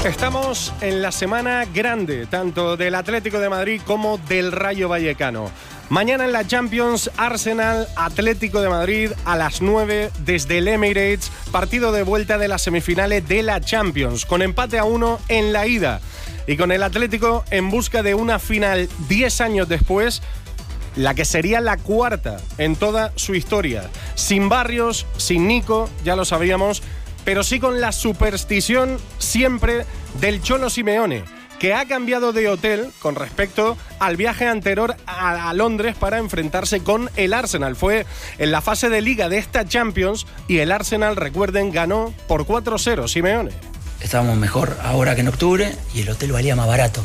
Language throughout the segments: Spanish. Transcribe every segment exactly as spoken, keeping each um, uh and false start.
Estamos en la semana grande, tanto del Atlético de Madrid como del Rayo Vallecano. Mañana en la Champions, Arsenal, Atlético de Madrid a las nueve desde el Emirates, partido de vuelta de las semifinales de la Champions, con empate a uno en la ida y con el Atlético en busca de una final diez años después, la que sería la cuarta en toda su historia. Sin Barrios, sin Nico, ya lo sabíamos, pero sí con la superstición siempre del Cholo Simeone, que ha cambiado de hotel con respecto al viaje anterior a, a Londres para enfrentarse con el Arsenal. Fue en la fase de Liga de esta Champions y el Arsenal, recuerden, ganó por cuatro cero. Simeone. Estábamos mejor ahora que en octubre y el hotel valía más barato.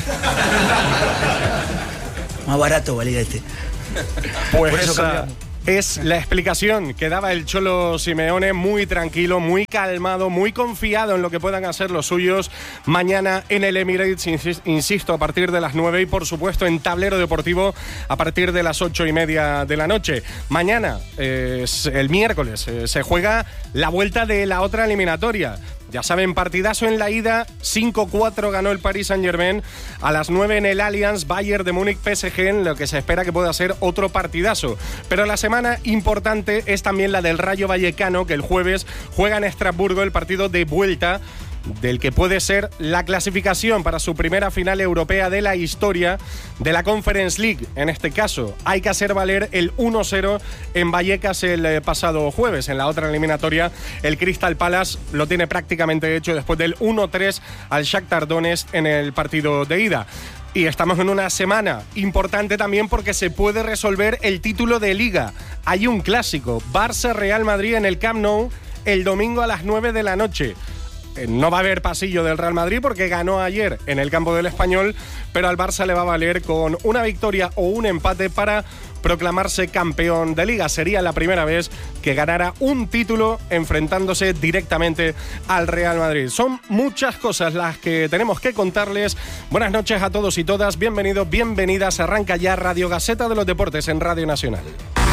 Más barato valía este. Pues por eso esa cambiamos. Es la explicación que daba el Cholo Simeone, muy tranquilo, muy calmado, muy confiado en lo que puedan hacer los suyos mañana en el Emirates, insisto, a partir de las nueve y por supuesto en Tablero Deportivo a partir de las ocho y media de la noche. Mañana, eh, el miércoles, eh, se juega la vuelta de la otra eliminatoria. Ya saben, partidazo en la ida, cinco cuatro ganó el Paris Saint-Germain, a las nueve en el Allianz, Bayern de Múnich, P S G, en lo que se espera que pueda ser otro partidazo. Pero la semana importante es también la del Rayo Vallecano, que el jueves juega en Estrasburgo el partido de vuelta del que puede ser la clasificación para su primera final europea de la historia de la Conference League. En este caso, hay que hacer valer el uno cero en Vallecas el pasado jueves. En la otra eliminatoria, el Crystal Palace lo tiene prácticamente hecho después del uno tres al Shakhtar Donetsk en el partido de ida. Y estamos en una semana importante también porque se puede resolver el título de Liga. Hay un clásico, Barça-Real Madrid en el Camp Nou el domingo a las nueve de la noche. No va a haber pasillo del Real Madrid porque ganó ayer en el campo del Español, pero al Barça le va a valer con una victoria o un empate para proclamarse campeón de Liga. Sería la primera vez que ganara un título enfrentándose directamente al Real Madrid. Son muchas cosas las que tenemos que contarles. Buenas noches a todos y todas, bienvenidos, bienvenidas. Arranca ya Radio Gaceta de los Deportes en Radio Nacional.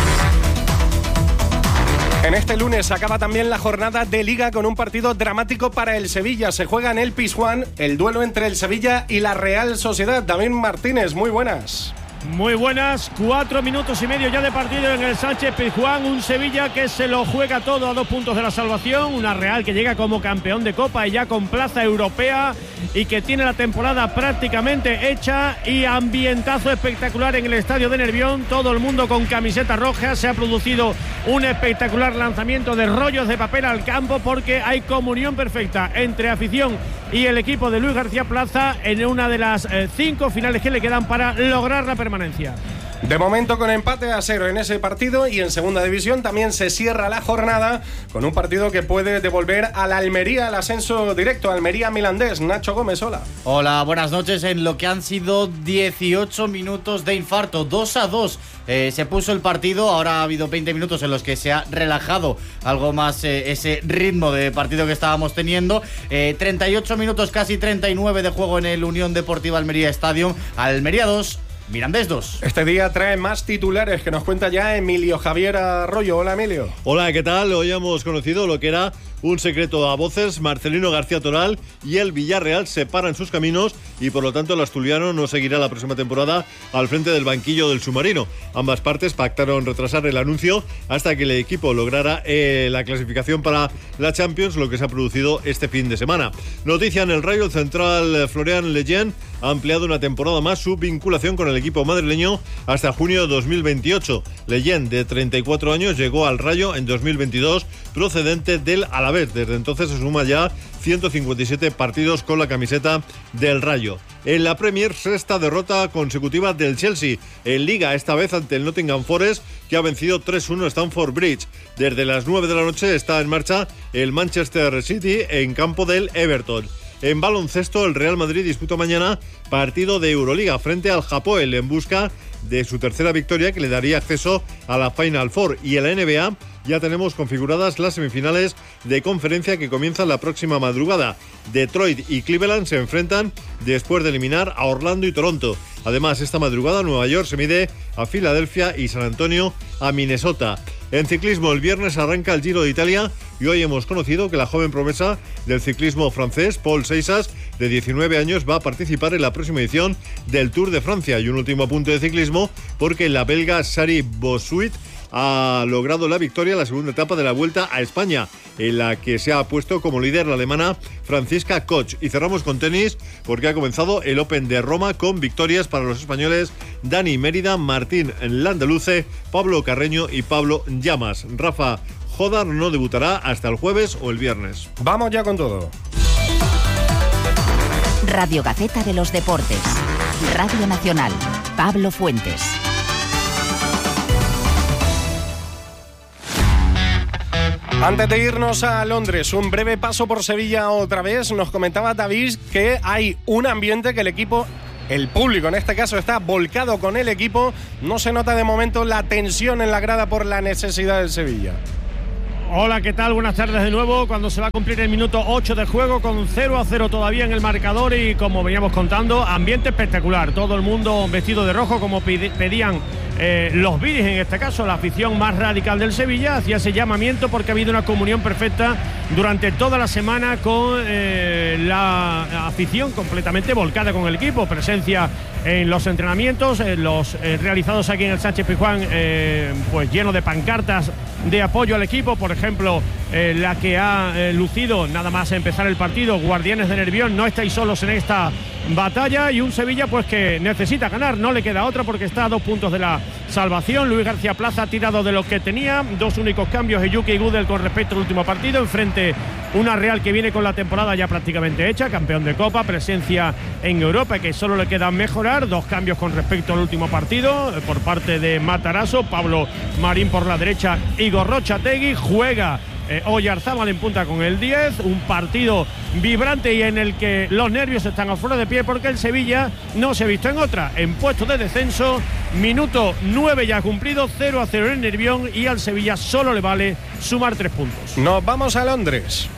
En este lunes acaba también la jornada de Liga con un partido dramático para el Sevilla. Se juega en el Pizjuán el duelo entre el Sevilla y la Real Sociedad. David Martínez, muy buenas. Muy buenas, cuatro minutos y medio ya de partido en el Sánchez Pizjuán. Un Sevilla que se lo juega todo a dos puntos de la salvación. Una Real que llega como campeón de Copa y ya con plaza europea y que tiene la temporada prácticamente hecha. Y ambientazo espectacular en el estadio de Nervión. Todo el mundo con camiseta roja. Se ha producido un espectacular lanzamiento de rollos de papel al campo porque hay comunión perfecta entre afición y el equipo de Luis García Plaza en una de las eh, cinco finales que le quedan para lograr la permanencia. De momento con empate a cero en ese partido y en segunda división también se cierra la jornada con un partido que puede devolver a la Almería el ascenso directo. Almería Mirandés. Nacho Gómez, hola. Hola, buenas noches. En lo que han sido dieciocho minutos de infarto, dos a dos eh, se puso el partido. Ahora ha habido veinte minutos en los que se ha relajado algo más eh, ese ritmo de partido que estábamos teniendo. eh, treinta y ocho minutos, casi treinta y nueve de juego en el Unión Deportiva Almería Stadium. Almería dos, Mirandés dos. Este día trae más titulares que nos cuenta ya Emilio Javier Arroyo. Hola, Emilio. Hola, ¿qué tal? Hoy hemos conocido lo que era un secreto a voces. Marcelino García Toral y el Villarreal separan sus caminos y por lo tanto el asturiano no seguirá la próxima temporada al frente del banquillo del submarino. Ambas partes pactaron retrasar el anuncio hasta que el equipo lograra eh, la clasificación para la Champions, lo que se ha producido este fin de semana. Noticia en el Rayo, el central Florian Lejeune ha ampliado una temporada más su vinculación con el equipo madrileño hasta junio de dos mil veintiocho. Lejeune, de treinta y cuatro años, llegó al Rayo en dos mil veintidós procedente del Alavés. Desde entonces se suma ya ciento cincuenta y siete partidos con la camiseta del Rayo. En la Premier, sexta derrota consecutiva del Chelsea. En Liga, esta vez ante el Nottingham Forest, que ha vencido tres uno Stamford Bridge. Desde las nueve de la noche está en marcha el Manchester City en campo del Everton. En baloncesto, el Real Madrid disputa mañana partido de Euroliga frente al Hapoel en busca de su tercera victoria que le daría acceso a la Final Four. Y en la N B A ya tenemos configuradas las semifinales de conferencia que comienzan la próxima madrugada. Detroit y Cleveland se enfrentan después de eliminar a Orlando y Toronto. Además, esta madrugada Nueva York se mide a Filadelfia y San Antonio a Minnesota. En ciclismo, el viernes arranca el Giro de Italia y hoy hemos conocido que la joven promesa del ciclismo francés, Paul Seixas, de diecinueve años, va a participar en la próxima edición del Tour de Francia. Y un último apunte de ciclismo, porque la belga Sari Bossuit ha logrado la victoria en la segunda etapa de la Vuelta a España, en la que se ha puesto como líder la alemana Franziska Koch. Y cerramos con tenis, porque ha comenzado el Open de Roma con victorias para los españoles Dani Mérida, Martín Landaluce, Pablo Carreño y Pablo Llamas. Rafa Jodar no debutará hasta el jueves o el viernes. Vamos ya con todo. Radio Gaceta de los Deportes. Radio Nacional. Pablo Fuentes. Antes de irnos a Londres, un breve paso por Sevilla otra vez. Nos comentaba David que hay un ambiente que el equipo, el público en este caso, está volcado con el equipo. No se nota de momento la tensión en la grada por la necesidad del Sevilla. Hola, ¿qué tal? Buenas tardes de nuevo, cuando se va a cumplir el minuto ocho de juego con cero a cero todavía en el marcador y, como veníamos contando, ambiente espectacular. Todo el mundo vestido de rojo, como pedían eh, los Viris, en este caso la afición más radical del Sevilla, hacía ese llamamiento porque ha habido una comunión perfecta durante toda la semana con eh, la afición completamente volcada con el equipo. Presencia en los entrenamientos, en los eh, realizados aquí en el Sánchez Pizjuán, eh, pues lleno de pancartas de apoyo al equipo. Por ejemplo, eh, la que ha eh, lucido nada más empezar el partido: Guardianes de Nervión, no estáis solos en esta batalla. Y un Sevilla pues que necesita ganar, no le queda otra porque está a dos puntos de la salvación. Luis García Plaza ha tirado de lo que tenía, dos únicos cambios, Eyuki y Gudel con respecto al último partido. Enfrente una Real que viene con la temporada ya prácticamente hecha, campeón de Copa, presencia en Europa, que solo le queda mejorar. Dos cambios con respecto al último partido eh, por parte de Matarazzo, Pablo Marín por la derecha, Igor Rochategui. Juega eh, Oyarzábal en punta con el diez, un partido vibrante y en el que los nervios están a flor de pie porque el Sevilla no se ha visto en otra, en puesto de descenso. Minuto nueve ya cumplido, cero a cero en Nervión, y al Sevilla solo le vale sumar tres puntos. Nos vamos a Londres.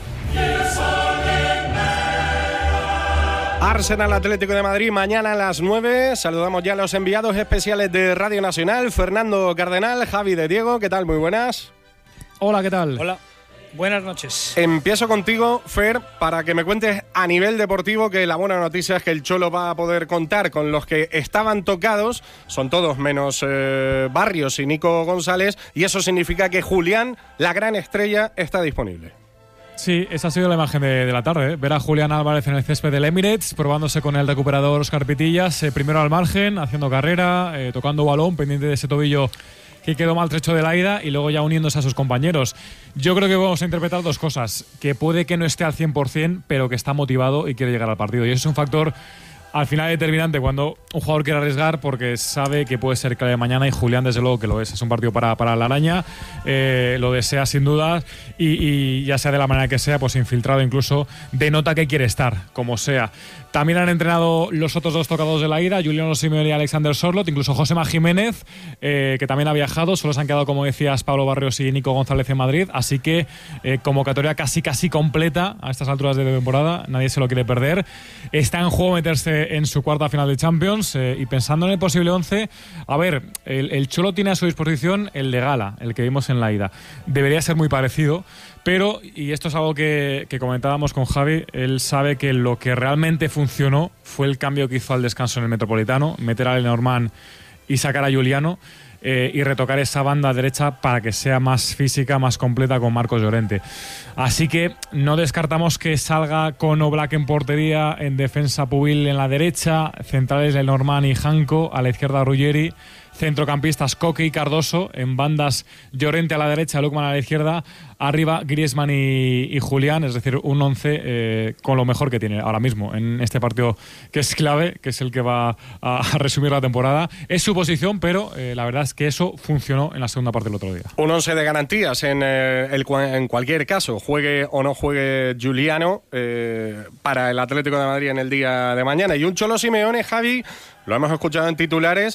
Arsenal Atlético de Madrid mañana a las nueve. Saludamos ya a los enviados especiales de Radio Nacional, Fernando Cardenal, Javi de Diego. ¿Qué tal? Muy buenas. Hola, ¿qué tal? Hola, buenas noches. Empiezo contigo, Fer, para que me cuentes a nivel deportivo que la buena noticia es que el Cholo va a poder contar con los que estaban tocados. Son todos menos eh, Barrios y Nico González, y eso significa que Julián, la gran estrella, está disponible. Sí, esa ha sido la imagen de, de la tarde, ¿eh? Ver a Julián Álvarez en el césped del Emirates, probándose con el recuperador Óscar Pitillas, eh, primero al margen, haciendo carrera, eh, tocando balón, pendiente de ese tobillo que quedó maltrecho de la ida, y luego ya uniéndose a sus compañeros. Yo creo que vamos a interpretar dos cosas: que puede que no esté al cien por ciento, pero que está motivado y quiere llegar al partido, y eso es un factor al final determinante cuando un jugador quiere arriesgar, porque sabe que puede ser clave mañana, y Julián desde luego que lo es. Es un partido para, para la araña, eh, lo desea sin duda, y, y ya sea de la manera que sea, pues infiltrado incluso, denota que quiere estar, como sea. También han entrenado los otros dos tocados de la ida, Juliano Simeone y Alexander Sorloth, incluso Josema Jiménez, eh, que también ha viajado. Solo se han quedado, como decías, Pablo Barrios y Nico González en Madrid, así que eh, convocatoria casi casi completa a estas alturas de temporada, nadie se lo quiere perder. Está en juego meterse en su cuarta final de Champions, eh, y pensando en el posible once, a ver, el, el Cholo tiene a su disposición el de gala, el que vimos en la ida. Debería ser muy parecido, pero, y esto es algo que, que comentábamos con Javi, él sabe que lo que realmente funcionó fue el cambio que hizo al descanso en el Metropolitano, meter a Lenormand y sacar a Juliano, eh, y retocar esa banda derecha para que sea más física, más completa, con Marcos Llorente. Así que no descartamos que salga con Oblak en portería, en defensa Pubil en la derecha, centrales Lenormand y Janko, a la izquierda Ruggeri, centrocampistas Coque y Cardoso, en bandas Llorente a la derecha, Lukman a la izquierda, arriba Griezmann y, y Julián, es decir, un once eh, con lo mejor que tiene ahora mismo en este partido, que es clave, que es el que va a, a resumir la temporada. Es su posición, pero eh, la verdad es que eso funcionó en la segunda parte del otro día. Un once de garantías en, eh, el, en cualquier caso, juegue o no juegue Juliano, eh, para el Atlético de Madrid en el día de mañana. Y un Cholo Simeone, Javi, lo hemos escuchado en titulares,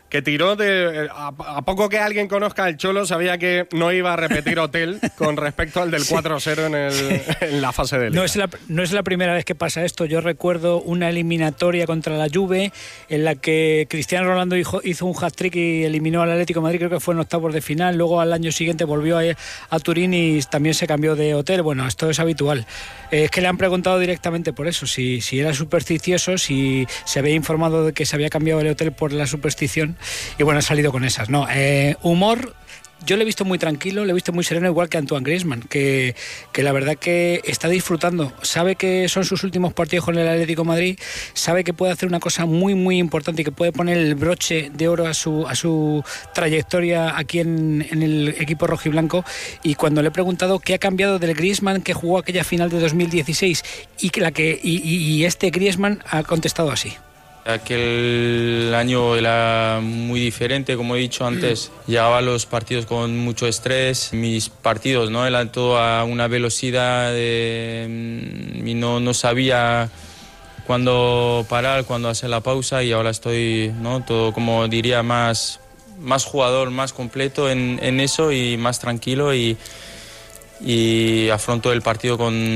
que tiró de... A, a poco que alguien conozca el Cholo, sabía que no iba a repetir hotel con respecto al del cuatro cero en, el, en la fase de Liga. No es la, no es la primera vez que pasa esto. Yo recuerdo una eliminatoria contra la Juve en la que Cristiano Ronaldo hizo, hizo un hat-trick y eliminó al Atlético de Madrid, creo que fue en octavos de final. Luego al año siguiente volvió a, a Turín y también se cambió de hotel. Bueno, esto es habitual. Eh, es que le han preguntado directamente por eso, si, si era supersticioso, si se había informado de que se había cambiado el hotel por la superstición. Y bueno, ha salido con esas. No, eh, humor, yo le he visto muy tranquilo, le he visto muy sereno, igual que Antoine Griezmann, que, que la verdad que está disfrutando. Sabe que son sus últimos partidos con el Atlético de Madrid, sabe que puede hacer una cosa muy, muy importante y que puede poner el broche de oro a su, a su trayectoria aquí en, en el equipo rojiblanco. Y cuando le he preguntado qué ha cambiado del Griezmann que jugó aquella final de dos mil dieciséis y, que la que, y, y este Griezmann, ha contestado así. Aquel año era muy diferente, como he dicho antes. Llegaba a los partidos con mucho estrés. Mis partidos, ¿no? Eran todo a una velocidad de, y no, no sabía cuándo parar, cuándo hacer la pausa. Y ahora estoy, ¿no? Todo, como diría, más, más jugador, más completo en, en eso y más tranquilo. Y, y afronto el partido con